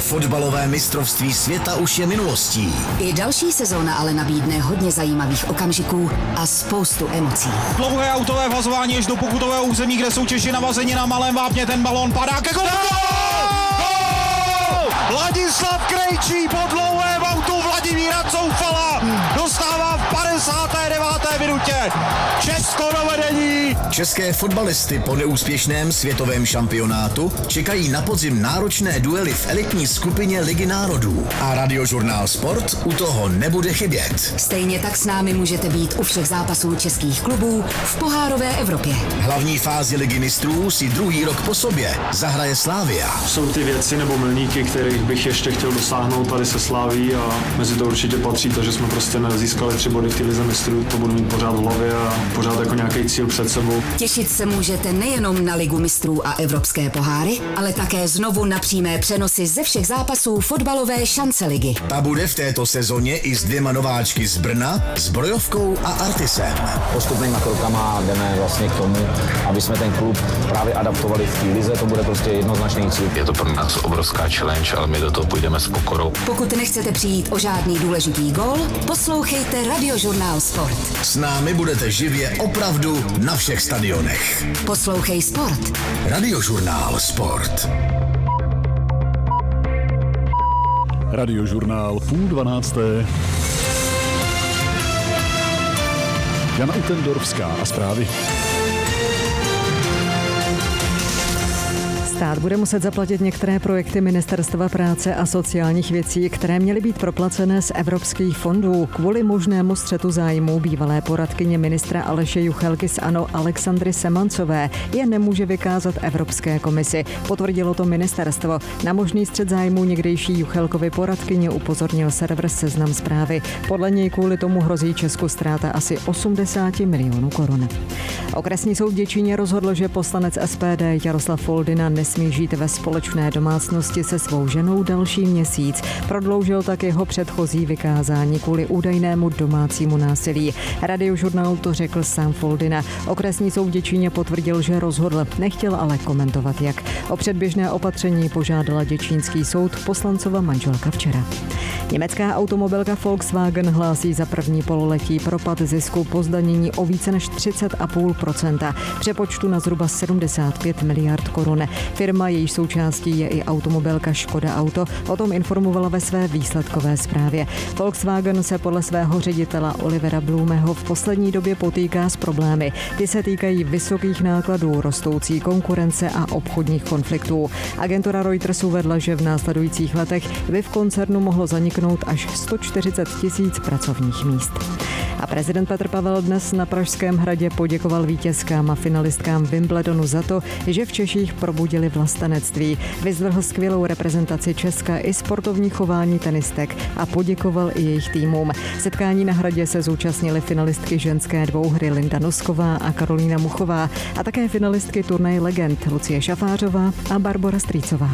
Fotbalové mistrovství světa už je minulostí. I další sezóna ale nabídne hodně zajímavých okamžiků a spoustu emocí. Dlouhé autové vhazování až do pokutového území, kde jsou Češi navazeni na malém vápně, ten balón padá ke golu! Ladislav Krejčí po dlouhém autu Vladimíra Coufala dostává v 59. minutě Česko do vedení. České fotbalisty po neúspěšném světovém šampionátu čekají na podzim náročné duely v elitní skupině Ligy národů. A Radiožurnál Sport u toho nebude chybět. Stejně tak s námi můžete být u všech zápasů českých klubů v pohárové Evropě. Hlavní fázi Ligy mistrů si druhý rok po sobě zahraje Slavia. Jsou ty věci nebo milníky, kterých bych ještě chtěl dosáhnout tady se Slaví, a mezi to určitě patří to, že jsme prostě nezískali 3 body v té lize mistrů. To budu mít pořád v hlavě a pořád jako nějaký cíl před sebou. Těšit se můžete nejenom na Ligu mistrů a evropské poháry, ale také znovu na přímé přenosy ze všech zápasů fotbalové šance ligy. Ta bude v této sezóně i s 2 nováčky z Brna, s Brojovkou a Artisem. Postupnýma krokama jdeme vlastně k tomu, aby jsme ten klub právě adaptovali v té lize, to bude prostě jednoznačný cíl. Je to pro nás obrovská challenge, ale my do toho půjdeme s pokorou. Pokud nechcete přijít o žádný důležitý gól, poslouchejte Radiožurnál Sport. S námi budete živě opravdu na všech stadionech. Poslouchej Sport. Radiožurnál Sport. Radiožurnál 11:30. Jana Utendorfská a zprávy. Stát bude muset zaplatit některé projekty Ministerstva práce a sociálních věcí, které měly být proplacené z evropských fondů. Kvůli možnému střetu zájmů bývalé poradkyně ministra Aleše Juchelky z ANO Alexandry Semancové je nemůže vykázat Evropské komisi. Potvrdilo to ministerstvo. Na možný střet zájmů někdejší Juchelkovy poradkyně upozornil server Seznam Zprávy. Podle něj kvůli tomu hrozí Česku ztráta asi 80 milionů korun. Okresní soud v Děčíně rozhodl, že poslanec SPD Jaroslav Foldyna nesmí žít ve společné domácnosti se svou ženou další měsíc. Prodloužil tak jeho předchozí vykázání kvůli údajnému domácímu násilí. Radiožurnál to řekl sám Foldyna. Okresní soud v Děčíně potvrdil, že rozhodl, nechtěl ale komentovat jak. O předběžné opatření požádala děčínský soud poslancova manželka včera. Německá automobilka Volkswagen hlásí za první pololetí propad zisku po zdanění o více než 30,5%, přepočtu na zhruba 75 miliard korun. Firma, jejíž součástí je i automobilka Škoda Auto, o tom informovala ve své výsledkové zprávě. Volkswagen se podle svého ředitela Olivera Blumeho v poslední době potýká s problémy. Ty se týkají vysokých nákladů, rostoucí konkurence a obchodních konfliktů. Agentura Reuters uvedla, že v následujících letech by v koncernu mohlo zaniknout až 140 000 pracovních míst. A prezident Petr Pavel dnes na Pražském hradě poděkoval vítězkám a finalistkám Wimbledonu za to, že v Češích probudili vlastenectví. Vyzdvihl skvělou reprezentaci Česka i sportovní chování tenistek a poděkoval i jejich týmům. Setkání na hradě se zúčastnily finalistky ženské dvouhry Linda Nosková a Karolína Muchová a také finalistky turnaje legend Lucie Šafářová a Barbora Strýcová.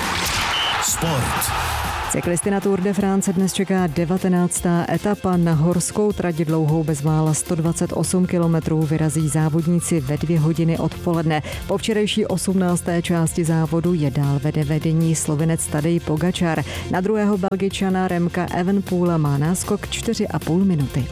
Sport. Cyklisty na Tour de France dnes čeká 19. etapa. Na horskou trať dlouhou bezmála 128 kilometrů vyrazí závodníci ve 2 hodiny odpoledne. Po včerejší 18. části závodu je dál vede vedení Slovinec Tadej Pogačar. Na druhého Belgičana Remka Evenepoela má náskok 4,5 minuty.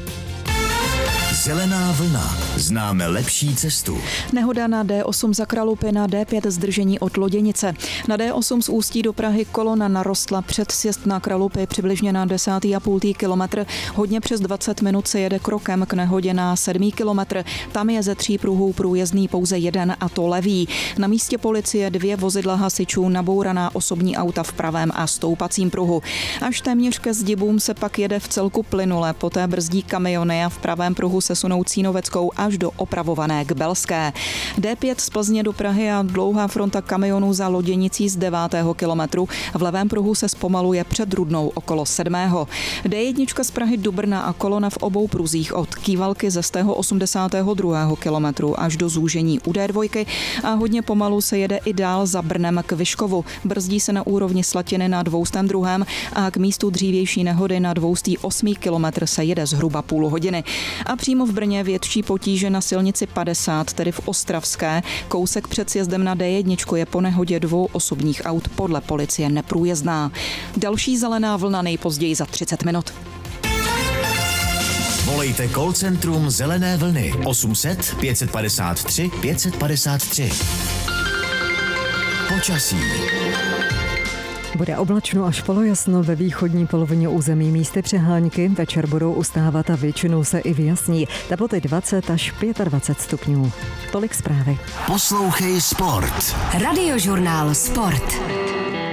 Zelená vlna. Známe lepší cestu. Nehoda na D8 za Kralupy, na D5 zdržení od Loděnice. Na D8 z Ústí do Prahy kolona narostla před sjezd na Kralupy přibližně na 10,5 kilometr. Hodně přes 20 minut se jede krokem k nehodě na 7 kilometr. Tam je ze 3 pruhů průjezdný pouze jeden, a to levý. Na místě policie 2 vozidla hasičů, nabouraná osobní auta v pravém a stoupacím pruhu. Až téměř ke Zdibům se pak jede v celku plynule, poté brzdí kamiony a v pravém pruhu se sunou Cínoveckou až do opravované k Belské. D5 z Plzně do Prahy a dlouhá fronta kamionů za Loděnicí z 9. kilometru. V levém pruhu se zpomaluje před Rudnou okolo 7. D1 z Prahy do Brna a kolona v obou pruzích od Kývalky ze 182. kilometru až do zúžení u D2 a hodně pomalu se jede i dál za Brnem k Vyškovu. Brzdí se na úrovni Slatiny na 202. a k místu dřívější nehody na 208. kilometr se jede zhruba půl hodiny. A přímo Zatím v Brně větší potíže na silnici 50, tedy v Ostravské. Kousek před sjezdem na D1 je po nehodě 2 osobních aut podle policie neprůjezdná. Další zelená vlna nejpozději za 30 minut. Volejte call centrum Zelené vlny 800 553 553. Počasí. Bude oblačno až polojasno ve východní polovině území, místy přehánky. Večer budou ustávat a většinou se i vyjasní. Teploty 20 až 25 stupňů. Tolik zprávy. Poslouchej sport. Radiožurnál Sport.